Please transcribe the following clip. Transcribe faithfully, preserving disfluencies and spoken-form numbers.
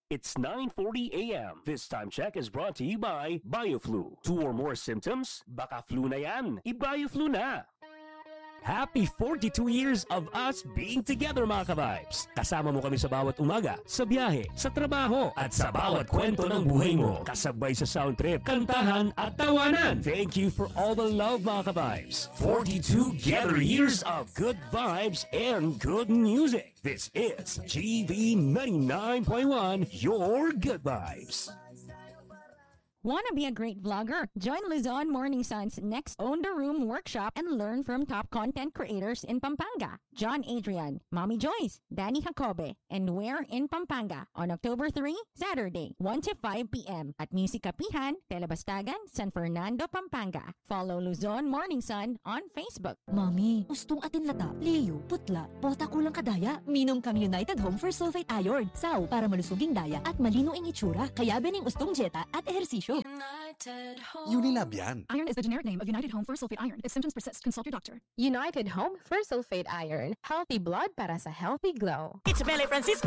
It's nine forty a m This time check is brought to you by BioFlu. Two or more symptoms? Baka flu na yan. I-BioFlu na. Happy forty-two years of us being together, mga ka-vibes. Kasama mo kami sa bawat umaga, sa biyahe, sa trabaho, at sa bawat kwento ng buhay mo. Kasabay sa sound trip, kantahan, at tawanan. Thank you for all the love, mga ka-vibes. forty-two together years of good vibes and good music. This is G V ninety-nine point one, your good vibes. Want to be a great vlogger? Join Luzon Morning Sun's next Own the Room workshop and learn from top content creators in Pampanga. John Adrian, Mommy Joyce, Danny Jacobe, and Where in Pampanga on October third, Saturday, one to five p m at Music Kapihan, Telebastagan, San Fernando, Pampanga. Follow Luzon Morning Sun on Facebook. Mami, ustong atin lata, liyo, putla, bota kulang kadaya. Minom kami United Home for Sulfate Iron. Saw para malusuging daya at malino ang itsura. Kaya bening ustong jeta at ehersisyo. United Home. Unilab yan. Iron is the generic name of United Home for Sulfate Iron. If symptoms persist, consult your doctor. United Home for Sulfate Iron. Healthy blood para sa healthy glow. It's Mele Francisco